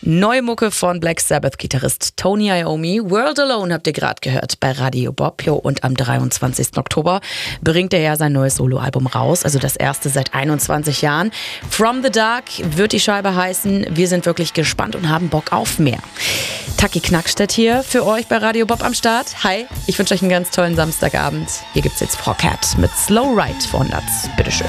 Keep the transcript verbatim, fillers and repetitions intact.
Neue Mucke von Black Sabbath-Gitarrist Tony Iommi. World Alone habt ihr gerade gehört bei Radio Bob. Jo, und am dreiundzwanzigsten Oktober bringt er ja sein neues Soloalbum raus, also das erste seit einundzwanzig Jahren. From the Dark wird die Scheibe heißen. Wir sind wirklich gespannt und haben Bock auf mehr. Taki Knackstedt hier für euch bei Radio Bob am Start. Hi, ich wünsche euch einen ganz tollen Samstagabend. Hier gibt's jetzt Frau Cat mit Slow Ride von Latz. Bitteschön.